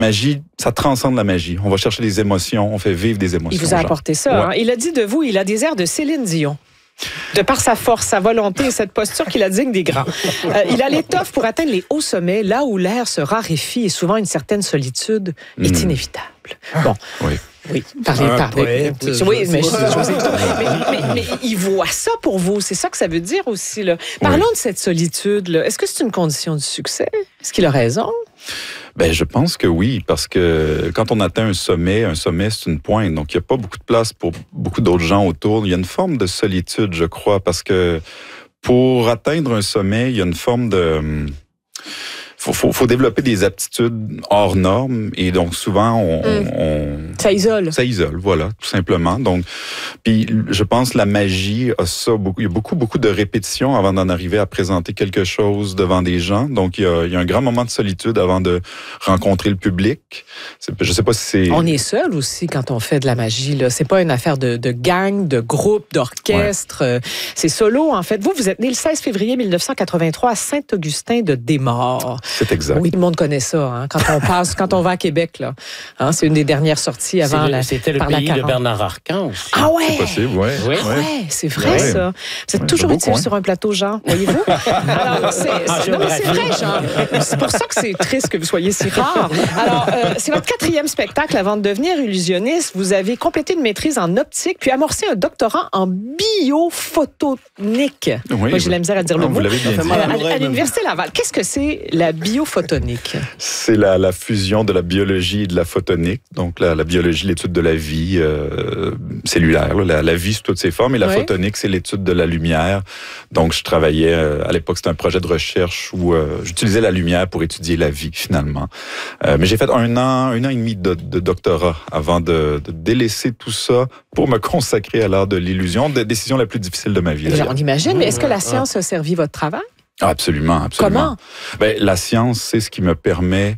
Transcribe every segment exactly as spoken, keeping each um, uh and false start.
Magie, ça transcende la magie. On va chercher des émotions, on fait vivre des émotions. Il vous a apporté ça. Ouais. Hein? Il a dit de vous, il a des airs de Céline Dion. De par sa force, sa volonté et cette posture qu'il a digne des grands. Euh, il a l'étoffe pour atteindre les hauts sommets, là où l'air se raréfie et souvent une certaine solitude mmh. est inévitable. Bon. Oui. Oui, parlez, un parlez. Poète, oui, je oui mais, sais mais, mais, mais, mais il voit ça pour vous. C'est ça que ça veut dire aussi. Là. Parlons oui. de cette solitude. Là. Est-ce que c'est une condition du succès? Est-ce qu'il a raison? Ben, je pense que oui, parce que quand on atteint un sommet, un sommet, c'est une pointe. Donc, il n'y a pas beaucoup de place pour beaucoup d'autres gens autour. Il y a une forme de solitude, je crois, parce que pour atteindre un sommet, il y a une forme de... Faut, faut, faut développer des aptitudes hors normes et donc souvent on, mmh. on ça isole. Ça isole, voilà, tout simplement. Donc, puis je pense que la magie a ça beaucoup. Il y a beaucoup beaucoup de répétitions avant d'en arriver à présenter quelque chose devant des gens. Donc il y a, il y a un grand moment de solitude avant de rencontrer le public. C'est, je sais pas si c'est. On est seul aussi quand on fait de la magie là. C'est pas une affaire de, de gang, de groupe, d'orchestre. Ouais. C'est solo en fait. Vous vous êtes né le seize février mille neuf cent quatre-vingt-trois à Saint-Augustin de Desmaures. C'est exact. Oui, tout le monde connaît ça. Hein, quand on passe, quand on va à Québec, là, hein, c'est une des dernières sorties avant le, la. C'était le par pays la de Bernard Arcan aussi. Ah ouais. C'est possible, ouais. Oui, ouais. ouais, c'est vrai ouais. ça. Vous êtes ouais, toujours utile sur un plateau, Jean. Voyez-vous. Alors, c'est, c'est, non, mais c'est vrai, Jean. C'est pour ça que c'est triste que vous soyez si rare. Alors, euh, c'est votre quatrième spectacle avant de devenir illusionniste. Vous avez complété une maîtrise en optique, puis amorcé un doctorat en biophotonique. Oui, Moi, j'ai la misère à dire non, le mot. Vous l'avez bien dit. À, à, à l'université Laval. Qu'est-ce que c'est la biophotonique? C'est la, la fusion de la biologie et de la photonique. Donc, la, la biologie, l'étude de la vie euh, cellulaire. La, la vie sous toutes ses formes. Et la oui. photonique, c'est l'étude de la lumière. Donc, je travaillais, euh, à l'époque, c'était un projet de recherche où euh, j'utilisais la lumière pour étudier la vie, finalement. Euh, mais j'ai fait un an, un an et demi de, de doctorat avant de, de délaisser tout ça pour me consacrer à l'art de l'illusion. De décision la plus difficile de ma vie. On imagine, mais est-ce que la science a servi votre travail? Absolument, absolument. Comment? Ben, la science, c'est ce qui me permet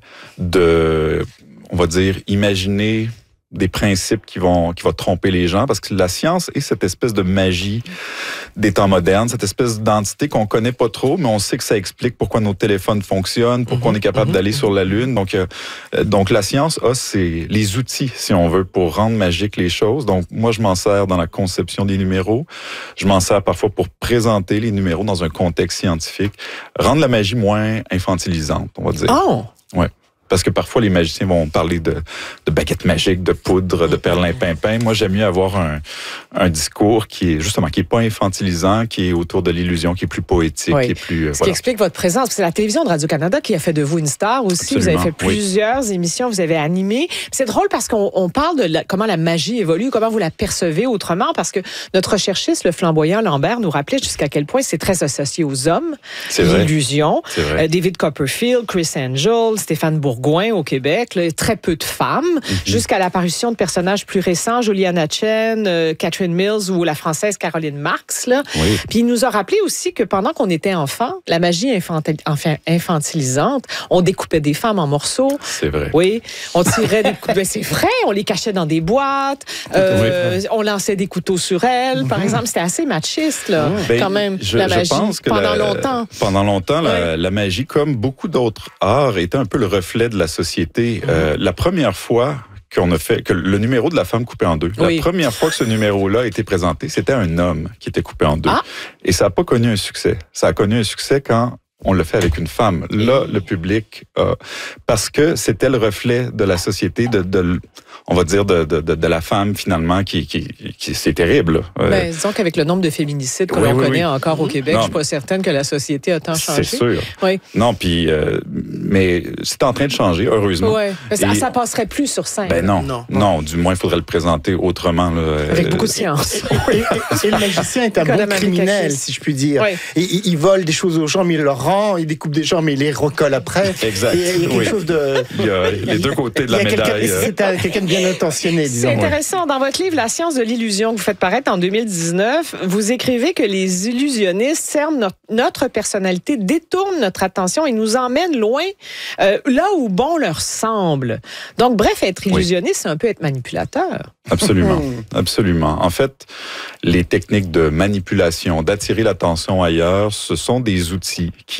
de, on va dire, imaginer des principes qui vont qui vont tromper les gens, parce que la science est cette espèce de magie des temps modernes, cette espèce d'entité qu'on connaît pas trop, mais on sait que ça explique pourquoi nos téléphones fonctionnent, pourquoi mm-hmm. on est capable mm-hmm. d'aller sur la Lune. Donc, euh, donc la science a ses, les outils, si on veut, pour rendre magiques les choses. Donc, moi, je m'en sers dans la conception des numéros. Je m'en sers parfois pour présenter les numéros dans un contexte scientifique, rendre la magie moins infantilisante, on va dire. Oh! Ouais. Parce que parfois, les magiciens vont parler de, de baguettes magiques, de poudre, de perlimpinpin. Moi, j'aime mieux avoir un, un discours qui est, justement, qui est pas infantilisant, qui est autour de l'illusion, qui est plus poétique, oui. qui est plus... Euh, Ce voilà. qui explique votre présence. C'est la télévision de Radio-Canada qui a fait de vous une star aussi. Absolument. Vous avez fait plusieurs oui. émissions, vous avez animé. C'est drôle parce qu'on on parle de la, comment la magie évolue, comment vous la percevez autrement, parce que notre recherchiste, le flamboyant Lambert, nous rappelait jusqu'à quel point c'est très associé aux hommes, c'est l'illusion. C'est vrai. Euh, David Copperfield, Chris Angel, Stéphane Bourgoin au Québec, là, très peu de femmes, mm-hmm. jusqu'à l'apparition de personnages plus récents, Juliana Chen, euh, Catherine Mills ou la française Caroline Marx. Là. Oui. Puis il nous a rappelé aussi que pendant qu'on était enfant, la magie infantil- enfin, infantilisante, on découpait des femmes en morceaux. C'est vrai. Oui, on tirait des coups. Ben, c'est vrai, on les cachait dans des boîtes, euh, oui. on lançait des couteaux sur elles, mm-hmm. par exemple. C'était assez machiste, là, mm-hmm. quand même, je, la magie, je pense que pendant la, longtemps. Pendant longtemps, oui. la, la magie, comme beaucoup d'autres arts, était un peu le reflet de la société. Mm-hmm. Euh, la première fois qu'on a fait, que le numéro de la femme coupée en deux, oui. la première fois que ce numéro-là a été présenté, c'était un homme qui était coupé en deux. Ah. Et ça n'a pas connu un succès. Ça a connu un succès quand on le fait avec une femme. Là, le public a... Parce que c'était le reflet de la société, de, de on va dire, de, de, de la femme, finalement, qui... qui, qui c'est terrible. Ben, disons qu'avec le nombre de féminicides que oui, l'on oui, connaît oui. encore au Québec, non, je ne suis pas certaine que la société a tant changé. C'est sûr. Oui. Non, puis... Euh, mais c'est en train de changer, heureusement. Oui, mais ça, ça passerait plus sur scène. Ben non, non, non, du moins, il faudrait le présenter autrement. Là. Avec beaucoup de science. et, et le magicien est un bon criminel, si je puis dire. Oui. Et, il, il vole des choses aux gens, mais il leur rend, il découpe des gens, mais il les recolle après. Exact. Et il y a quelque oui. chose de... Il y a les deux côtés de la médaille. C'est quelqu'un de bien intentionné, disons. C'est intéressant. Dans votre livre « La science de l'illusion » que vous faites paraître en deux mille dix-neuf, vous écrivez que les illusionnistes cernent notre, notre personnalité, détournent notre attention et nous emmènent loin, euh, là où bon leur semble. Donc, bref, être illusionniste, oui. c'est un peu être manipulateur. Absolument, absolument. En fait, les techniques de manipulation, d'attirer l'attention ailleurs, ce sont des outils qui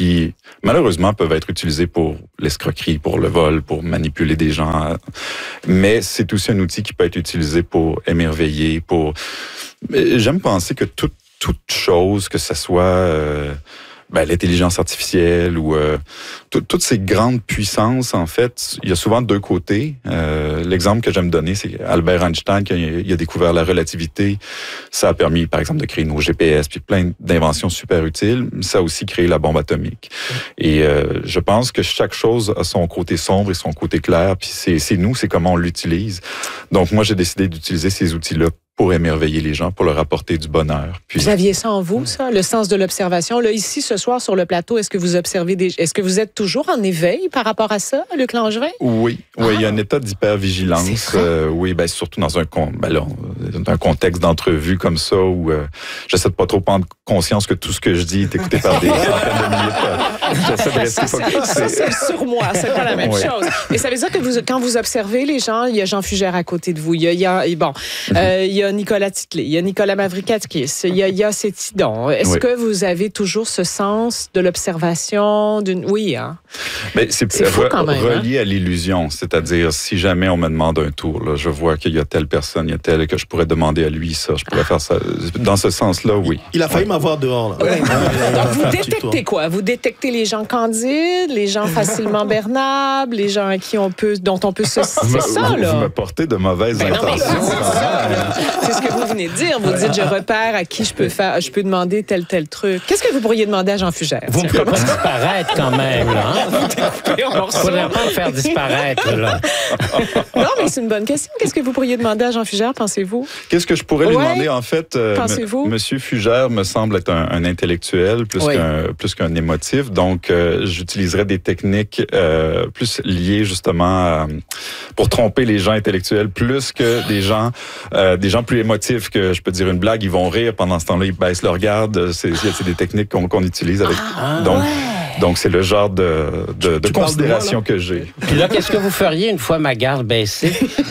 qui, malheureusement, peuvent être utilisés pour l'escroquerie, pour le vol, pour manipuler des gens. Mais c'est aussi un outil qui peut être utilisé pour émerveiller, pour... J'aime penser que toute, toute chose, que ce soit... Euh, Ben, l'intelligence artificielle ou euh, toutes ces grandes puissances, en fait, il y a souvent deux côtés. Euh, l'exemple que j'aime donner, c'est Albert Einstein, qui a, il a découvert la relativité. Ça a permis, par exemple, de créer nos G P S, puis plein d'inventions super utiles. Ça a aussi créé la bombe atomique. Et euh, je pense que chaque chose a son côté sombre et son côté clair, puis c'est, c'est nous, c'est comment on l'utilise. Donc, moi, j'ai décidé d'utiliser ces outils-là pour émerveiller les gens, pour leur apporter du bonheur. Puis... Vous aviez ça en vous, ça, le sens de l'observation. Là, ici, ce soir, sur le plateau, est-ce que vous observez des... Est-ce que vous êtes toujours en éveil par rapport à ça, Luc Langevin? Oui, oui, ah. Il y a un état d'hypervigilance. Euh, oui, ben surtout dans un, con... ben là, un contexte d'entrevue comme ça où euh, j'essaie de pas trop prendre conscience que tout ce que je dis est écouté par des centaines de milliers de personnes. J'essaie de rester focus. Ça, c'est sur moi, c'est pas la même oui. chose. Et ça veut dire que vous, quand vous observez les gens, il y a Jean Fugère à côté de vous, il y a, il y a bon, euh, il y a Nicolas Titley, il y a Nicolas Mavricatkis, il y a, il y a Cétidon. Est-ce oui. que vous avez toujours ce sens de l'observation d'une... Oui, hein? Mais c'est, c'est fou re, quand même, relié hein? à l'illusion, c'est-à-dire si jamais on me demande un tour, là, je vois qu'il y a telle personne, il y a telle que je pourrais demander à lui ça, je pourrais ah. faire ça. Dans ce sens-là, oui. Il a failli ouais. m'avoir dehors. Là. Ouais. Donc vous détectez quoi? Vous détectez les gens candides, les gens facilement bernables, les gens à qui on peut, dont on peut se... C'est vous, ça, vous, là. Vous me portez de mauvaises ben intentions. Non, c'est, c'est ce que vous venez de dire. Vous dites, je repère à qui je peux faire, je peux demander tel, tel truc. Qu'est-ce que vous pourriez demander à Jean Fugère? Vous ne pouvez pas disparaître quand même, là. Hein? Vous ne faudrait pas me faire disparaître, là. Non, mais c'est une bonne question. Qu'est-ce que vous pourriez demander à Jean Fugère, pensez-vous? Qu'est-ce que je pourrais lui ouais. demander, en fait? Euh, Pensez-vous? M- Monsieur Fugère me semble être un, un intellectuel plus, oui. qu'un, plus qu'un émotif. Donc, euh, j'utiliserais des techniques euh, plus liées, justement, à, pour tromper les gens intellectuels, plus que des gens, euh, des gens plus émotifs que je peux dire une blague, ils vont rire. Pendant ce temps-là, ils baissent leur garde. C'est, c'est des techniques qu'on, qu'on utilise avec... Ah, donc, ouais. donc, c'est le genre de, de, de considération de moi, que j'ai. Puis là, qu'est-ce que vous feriez une fois ma garde baissée?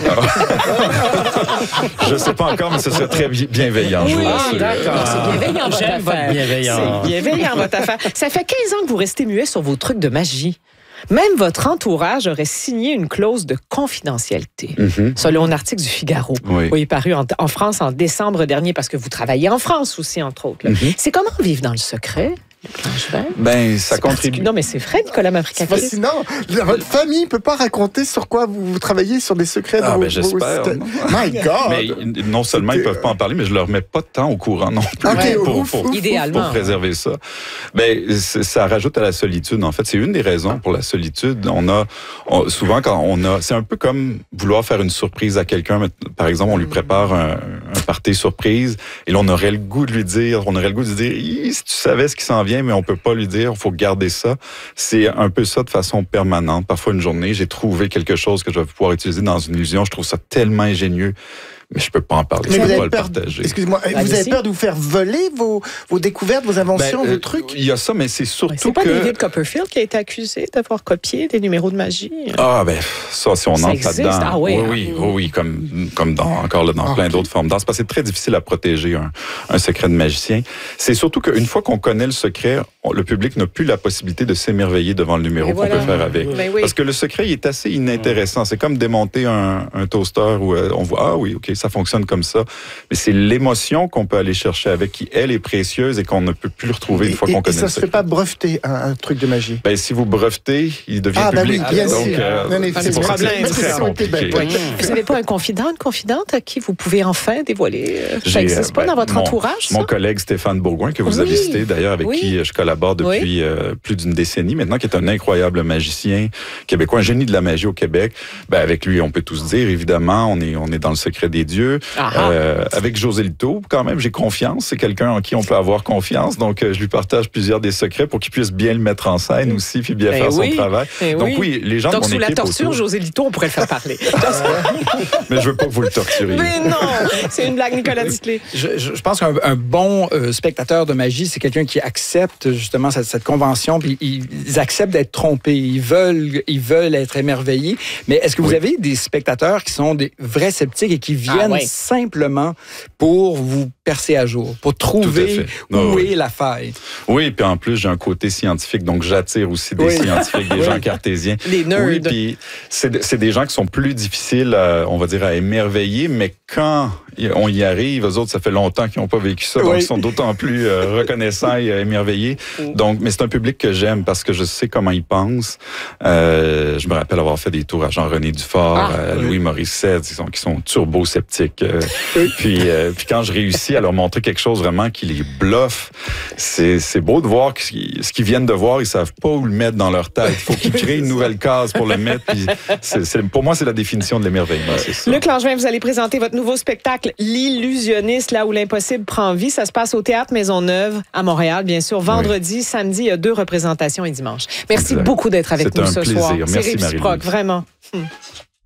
Je ne sais pas encore, mais ce serait très bienveillant. Oui, je vous ah, d'accord. C'est bienveillant, votre J'aime affaire. votre bienveillant. C'est bienveillant, votre affaire. Ça fait quinze ans que vous restez muet sur vos trucs de magie. Même votre entourage aurait signé une clause de confidentialité, mm-hmm. selon un article du Figaro, oui. oui, paru en, en France en décembre dernier, parce que vous travaillez en France aussi, entre autres. Mm-hmm. C'est comment vivre dans le secret? Ben, ça contribue. Non, mais c'est vrai, Nicolas Mavricatkis. C'est fascinant. Votre famille ne peut pas raconter sur quoi vous, vous travaillez, sur des secrets de ah, vos... ben, j'espère. Vos... My God! Mais non seulement C'était... ils ne peuvent pas en parler, mais je ne leur mets pas de temps au courant non plus okay, pour, ouf, pour, ouf, idéalement. pour préserver ça. Ben, ça rajoute à la solitude, en fait. C'est une des raisons pour la solitude. On a, on, souvent, quand on a... C'est un peu comme vouloir faire une surprise à quelqu'un. Par exemple, on lui prépare un, un party surprise et là, on aurait le goût de lui dire, on aurait le goût de lui dire, si tu savais ce qui s'en vient, mais on ne peut pas lui dire, il faut garder ça. C'est un peu ça de façon permanente. Parfois, une journée, j'ai trouvé quelque chose que je vais pouvoir utiliser dans une illusion. Je trouve ça tellement ingénieux. Mais je peux pas en parler, je peux pas le partager. Excusez-moi, Allez-y. Vous avez peur de vous faire voler vos, vos découvertes, vos inventions, ben, vos trucs? Il y a ça, mais c'est surtout c'est pas que... David Copperfield qui a été accusé d'avoir copié des numéros de magie? Ah ben, ça, si on ça entre existe? là-dedans... Ah, ouais, oui, oui, oui, oui, comme, comme dans, encore là, dans ah, plein okay. d'autres formes d'art. C'est parce que c'est très difficile à protéger un, un secret de magicien. C'est surtout qu'une fois qu'on connaît le secret, on, le public n'a plus la possibilité de s'émerveiller devant le numéro qu'on voilà. peut faire avec. Ben oui. Parce que le secret, il est assez inintéressant. C'est comme démonter un, un toaster où euh, on voit, ah oui, OK, ça fonctionne comme ça. Mais c'est l'émotion qu'on peut aller chercher avec, qui, elle, est précieuse et qu'on ne peut plus retrouver une fois et, qu'on et connaît ça le se fait pas breveter, un, un truc de magie? Ben, si vous brevetez, il devient ah, public. Ah, ben oui, bien donc, sûr. Euh, non, mais c'est, c'est pour ça que problème, c'est très compliqué. Ben, vous n'avez pas un confident, une confidente à qui vous pouvez enfin dévoiler? Ça n'existe pas ben, dans votre mon, entourage, ça? Mon collègue Stéphane Bourgoin, que vous oui. avez cité d'ailleurs, avec oui. qui je collabore depuis oui. euh, plus d'une décennie maintenant, qui est un incroyable magicien québécois, un génie de la magie au Québec. Ben, avec lui, on peut tous dire, évidemment, on est, on est dans le secret des dieux. Euh, avec José Lito, quand même, j'ai confiance. C'est quelqu'un en qui on peut avoir confiance. Donc, euh, je lui partage plusieurs des secrets pour qu'il puisse bien le mettre en scène aussi, puis bien ben faire oui. son travail. Ben Donc, oui, les gens Donc, de mon sous équipe la torture, autour... José Lito, on pourrait le faire parler. Mais je veux pas que vous le torturiez. Mais non, c'est une blague, Nicolas Titley. Je, je, je pense qu'un un bon euh, spectateur de magie, c'est quelqu'un qui accepte justement cette, cette convention, puis ils acceptent d'être trompés, ils veulent, ils veulent être émerveillés. Mais est-ce que vous oui. avez des spectateurs qui sont des vrais sceptiques et qui viennent ah, oui. simplement pour vous percer à jour, pour trouver où oh, est oui. la faille? Oui, puis en plus, j'ai un côté scientifique, donc j'attire aussi des oui. scientifiques, des gens cartésiens. Les nerds. Oui, puis c'est, c'est des gens qui sont plus difficiles, à, on va dire, à émerveiller, mais quand on y arrive, eux autres, ça fait longtemps qu'ils n'ont pas vécu ça, donc oui. ils sont d'autant plus euh, reconnaissants et euh, émerveillés. Donc, mais c'est un public que j'aime parce que je sais comment ils pensent. Euh, je me rappelle avoir fait des tours à Jean-René Dufort, ah, à Louis oui. Morissette, qui sont, qui sont turbo-sceptiques. Euh, oui. puis, euh, puis quand je réussis à leur montrer quelque chose vraiment qui les bluffe, c'est, c'est beau de voir que ce qu'ils viennent de voir, ils savent pas où le mettre dans leur tête. Il faut qu'ils créent une nouvelle case pour le mettre. Puis c'est, c'est, pour moi, c'est la définition de l'émerveillement. C'est ça. Luc Langevin, vous allez présenter votre nouveau spectacle, L'illusionniste, là où l'impossible prend vie. Ça se passe au Théâtre Maisonneuve à Montréal, bien sûr. Vendredi, oui. samedi, il y a deux représentations et dimanche. Merci exact. beaucoup d'être avec c'est nous un ce plaisir. soir. Merci, c'est réciproque, vraiment. Hum.